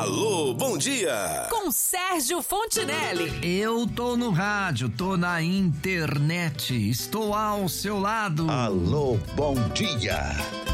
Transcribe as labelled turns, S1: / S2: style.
S1: Alô, bom dia!
S2: Com Sérgio Fontinelli.
S3: Eu tô no rádio, tô na internet, estou ao seu lado.
S4: Alô, bom dia!